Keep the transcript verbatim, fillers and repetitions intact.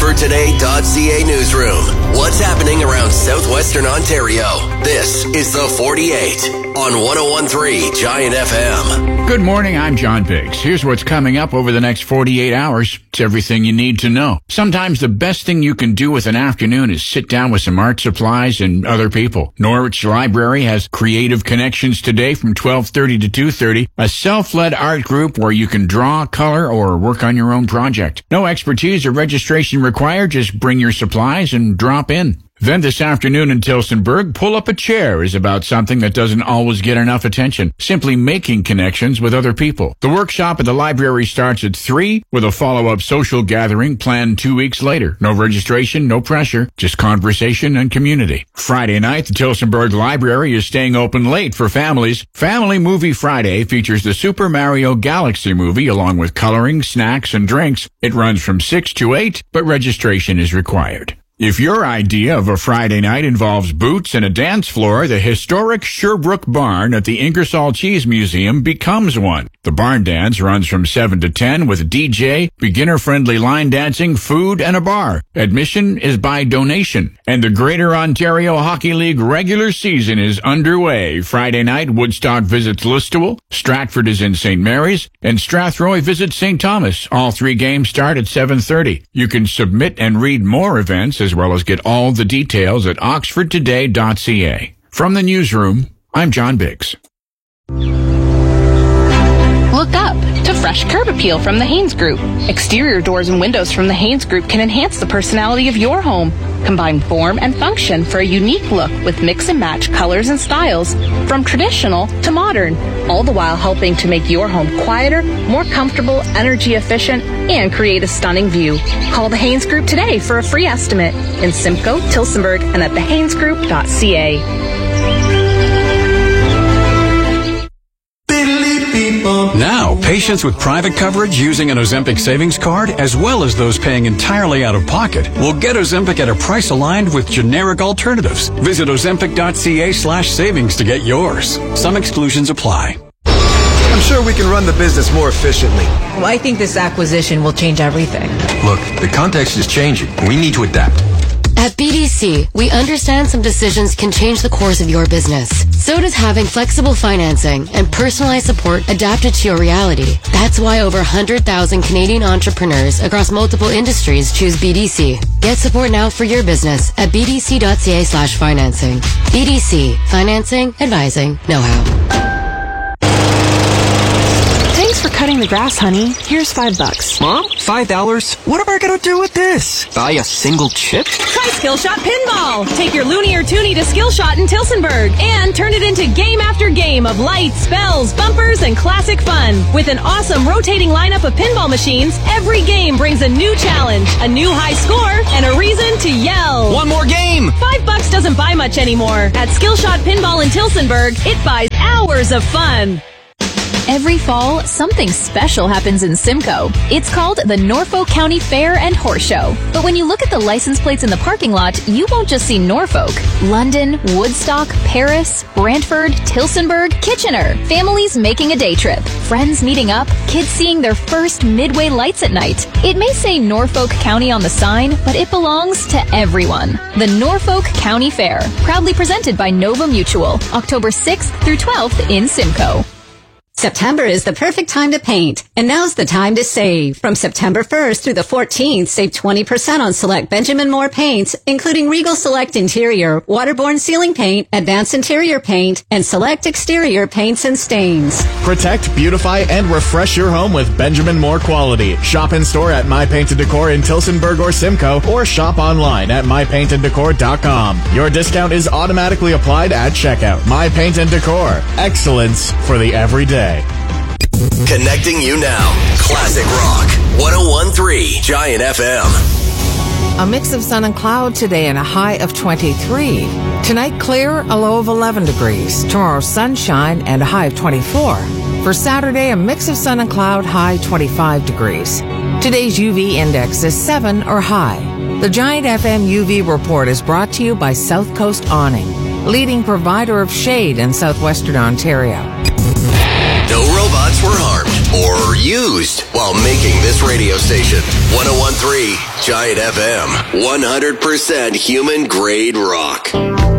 Oxford Today dot C A newsroom. What's happening around southwestern Ontario? This is The forty-eight on one oh one point three Giant F M. Good morning, I'm John Biggs. Here's what's coming up over the next forty-eight hours. It's everything you need to know. Sometimes the best thing you can do with an afternoon is sit down with some art supplies and other people. Norwich Library has Creative Connections today from twelve thirty to two thirty, a self-led art group where you can draw, color, or work on your own project. No expertise or registration required, just bring your supplies and drop in. Then this afternoon in Tillsonburg, Pull Up a Chair is about something that doesn't always get enough attention, simply making connections with other people. The workshop at the library starts at three with a follow-up social gathering planned two weeks later. No registration, no pressure, just conversation and community. Friday night, the Tillsonburg Library is staying open late for families. Family Movie Friday features the Super Mario Galaxy movie along with coloring, snacks, and drinks. It runs from six to eight, but registration is required. If your idea of a Friday night involves boots and a dance floor, the historic Sherbrooke Barn at the Ingersoll Cheese Museum becomes one. The barn dance runs from seven to ten with a D J, beginner-friendly line dancing, food, and a bar. Admission is by donation. And the Greater Ontario Hockey League regular season is underway. Friday night, Woodstock visits Listowel, Stratford is in Saint Mary's, and Strathroy visits Saint Thomas. All three games start at seven thirty. You can submit and read more events as well as get all the details at oxford today dot c a. From the newsroom, I'm John Biggs. Look up to fresh curb appeal from the Haynes Group. Exterior doors and windows from the Haynes Group can enhance the personality of your home. Combine form and function for a unique look with mix and match colors and styles from traditional to modern, all the while helping to make your home quieter, more comfortable, energy efficient, and create a stunning view. Call the Haynes Group today for a free estimate in Simcoe, Tillsonburg, and at the haynes group dot c a. Now, patients with private coverage using an Ozempic savings card, as well as those paying entirely out of pocket, will get Ozempic at a price aligned with generic alternatives. Visit ozempic dot c a slash savings to get yours. Some exclusions apply. I'm sure we can run the business more efficiently. Well, I think this acquisition will change everything. Look, the context is changing. We need to adapt. At B D C, we understand some decisions can change the course of your business. So does having flexible financing and personalized support adapted to your reality. That's why over one hundred thousand Canadian entrepreneurs across multiple industries choose B D C. Get support now for your business at b d c dot c a slash financing. B D C. Financing, advising, know-how. Thanks for cutting the grass, honey. Here's five bucks. Mom, five dollars? What am I going to do with this? Buy a single chip? Try Skillshot Pinball. Take your loony or toonie to Skillshot in Tillsonburg and turn it into game after game of lights, spells, bumpers, and classic fun. With an awesome rotating lineup of pinball machines, every game brings a new challenge, a new high score, and a reason to yell. One more game! Five bucks doesn't buy much anymore. At Skillshot Pinball in Tillsonburg, it buys hours of fun. Every fall, something special happens in Simcoe. It's called the Norfolk County Fair and Horse Show. But when you look at the license plates in the parking lot, you won't just see Norfolk. London, Woodstock, Paris, Brantford, Tillsonburg, Kitchener. Families making a day trip. Friends meeting up. Kids seeing their first Midway lights at night. It may say Norfolk County on the sign, but it belongs to everyone. The Norfolk County Fair. Proudly presented by Nova Mutual. October sixth through twelfth in Simcoe. September is the perfect time to paint, and now's the time to save. From September first through the fourteenth, save twenty percent on select Benjamin Moore paints, including Regal Select Interior, Waterborne Ceiling Paint, Advanced Interior Paint, and Select Exterior Paints and Stains. Protect, beautify, and refresh your home with Benjamin Moore quality. Shop in store at My Paint and Decor in Tillsonburg or Simcoe, or shop online at my paint and decor dot com. Your discount is automatically applied at checkout. My Paint and Decor. Excellence for the everyday. Connecting you now. Classic Rock. one oh one point three Giant F M. A mix of sun and cloud today and a high of twenty-three. Tonight clear, a low of eleven degrees. Tomorrow sunshine and a high of twenty-four. For Saturday, a mix of sun and cloud, high twenty-five degrees. Today's U V index is seven or high. The Giant F M U V report is brought to you by South Coast Awning, leading provider of shade in southwestern Ontario. No robots were harmed. or used while making this radio station. one oh one point three Giant F M, one hundred percent human grade rock.